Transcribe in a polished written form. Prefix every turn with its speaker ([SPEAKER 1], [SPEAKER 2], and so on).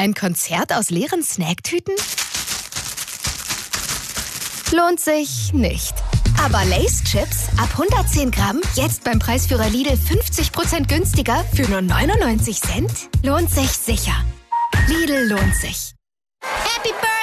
[SPEAKER 1] Ein Konzert aus leeren Snacktüten? Lohnt sich nicht. Aber Lay's Chips ab 110 Gramm, jetzt beim Preisführer Lidl 50% günstiger für nur 99 Cent? Lohnt sich sicher. Lidl lohnt sich. Happy Birthday!